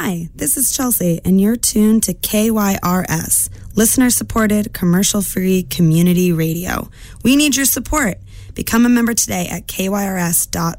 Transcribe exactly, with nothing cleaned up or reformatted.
Hi, this is Chelsea, and you're tuned to K Y R S, listener-supported, commercial-free community radio. We need your support. Become a member today at K Y R S dot